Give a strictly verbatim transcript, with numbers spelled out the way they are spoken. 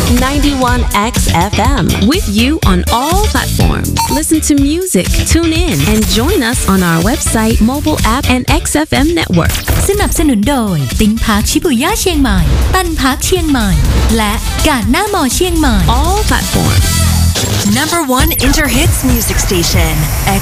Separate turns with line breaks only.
ninety-one X F M with you on all platforms. Listen to music, tune in, and join us on our website, mobile app, and เอ็กซ์ เอฟ เอ็ม network.
สนับสนุนโดยติ้งพาร์คชิบุย่าเชียงใหม่ตันพาร์คเชียงใหม่และกาดหน้ามอเชียงใหม่
All platforms.
Number one Inter Hits music station.